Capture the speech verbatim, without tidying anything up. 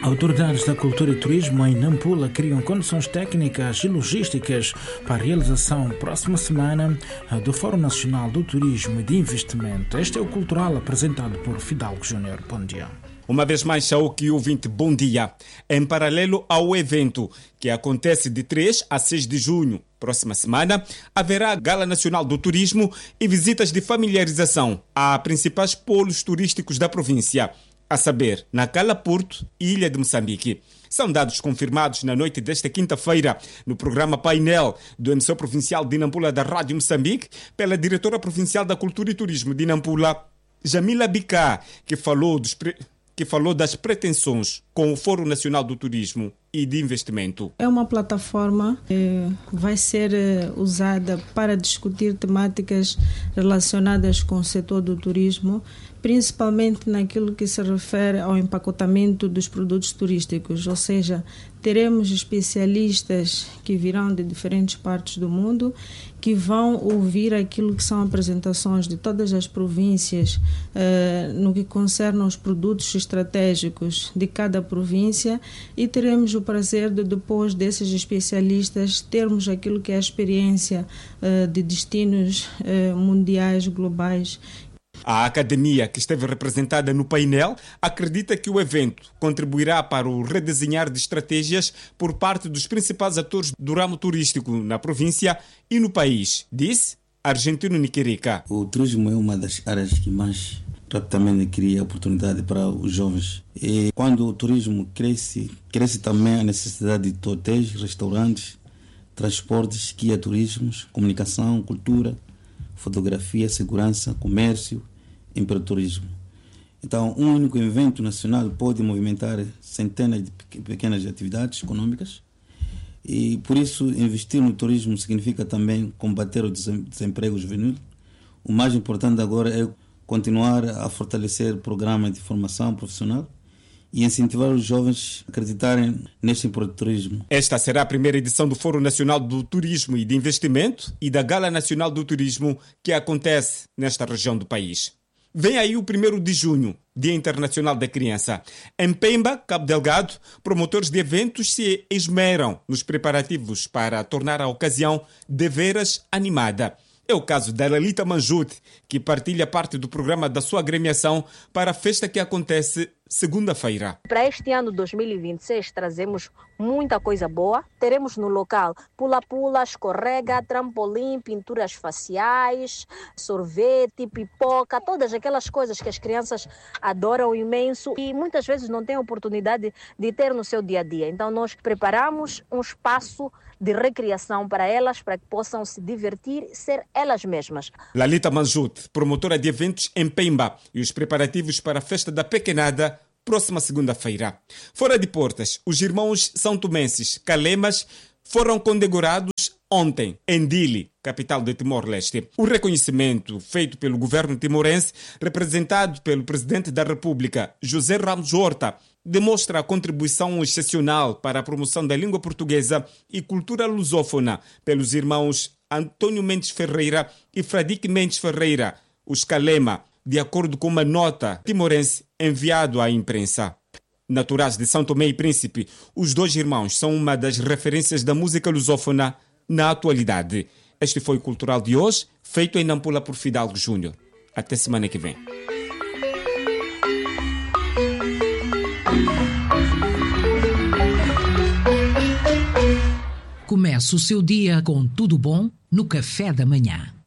Autoridades da Cultura e Turismo em Nampula criam condições técnicas e logísticas para a realização próxima semana do Fórum Nacional do Turismo e de Investimento. Este é o Cultural apresentado por Fidalgo Júnior. Bom dia. Uma vez mais, Saúque ouvinte, bom dia. Em paralelo ao evento que acontece de três a seis de junho, próxima semana, haverá a Gala Nacional do Turismo e visitas de familiarização a principais polos turísticos da província, a saber, Nacala, Porto e Ilha de Moçambique. São dados confirmados na noite desta quinta-feira no programa Painel do emissor provincial de Nampula da Rádio Moçambique pela diretora provincial da Cultura e Turismo de Nampula, Jamila Bicá, que falou dos pre... que falou das pretensões com o Fórum Nacional do Turismo e de Investimento. É uma plataforma que vai ser usada para discutir temáticas relacionadas com o setor do turismo, principalmente naquilo que se refere ao empacotamento dos produtos turísticos, ou seja, teremos especialistas que virão de diferentes partes do mundo, que vão ouvir aquilo que são apresentações de todas as províncias eh, no que concerne aos produtos estratégicos de cada província, e teremos o prazer de, depois desses especialistas, termos aquilo que é a experiência eh, de destinos eh, mundiais, globais. A academia, que esteve representada no painel, acredita que o evento contribuirá para o redesenhar de estratégias por parte dos principais atores do ramo turístico na província e no país, disse Argentino Niquirica. O turismo é uma das áreas que mais rapidamente cria oportunidade para os jovens. E quando o turismo cresce, cresce também a necessidade de hotéis, restaurantes, transportes, guia turismos, comunicação, cultura, fotografia, segurança, comércio, empreendedorismo. Então, um único evento nacional pode movimentar centenas de pequenas atividades econômicas, e por isso investir no turismo significa também combater o desemprego juvenil. O mais importante agora é continuar a fortalecer programas de formação profissional e incentivar os jovens a acreditarem neste empreendedorismo. Esta será a primeira edição do Fórum Nacional do Turismo e de Investimento e da Gala Nacional do Turismo que acontece nesta região do país. Vem aí o primeiro de junho, Dia Internacional da Criança. Em Pemba, Cabo Delgado, promotores de eventos se esmeram nos preparativos para tornar a ocasião deveras animada. É o caso da Lalita Manjute, que partilha parte do programa da sua agremiação para a festa que acontece segunda-feira. Para este ano dois mil e vinte e seis trazemos muita coisa boa. Teremos no local pula-pula, escorrega, trampolim, pinturas faciais, sorvete, pipoca, todas aquelas coisas que as crianças adoram imenso e muitas vezes não têm oportunidade de ter no seu dia a dia. Então nós preparamos um espaço de recriação para elas, para que possam se divertir e ser elas mesmas. Lalita Manjute, promotora de eventos em Pemba, e os preparativos para a festa da pequenada, próxima segunda-feira. Fora de portas, os irmãos são tomenses Calemas foram condecorados ontem em Dili, capital de Timor-Leste. O reconhecimento feito pelo governo timorense, representado pelo presidente da República, José Ramos Horta, demonstra a contribuição excepcional para a promoção da língua portuguesa e cultura lusófona pelos irmãos Antônio Mendes Ferreira e Fradique Mendes Ferreira, os Calema, de acordo com uma nota timorense enviado à imprensa. Naturais de São Tomé e Príncipe, os dois irmãos são uma das referências da música lusófona na atualidade. Este foi o Cultural de hoje, feito em Nampula por Fidalgo Júnior. Até semana que vem. Comece o seu dia com tudo bom no café da manhã.